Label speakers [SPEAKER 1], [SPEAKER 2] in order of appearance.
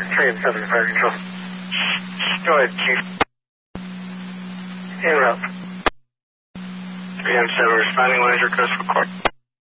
[SPEAKER 1] 3 and 7 fire control. Go ahead, Chief. En route. 3 and 7 responding. What is your request for court?